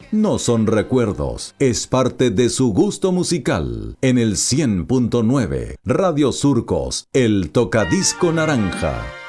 No son recuerdos, es parte de su gusto musical. En el 100.9, Radio Surcos, el tocadisco naranja.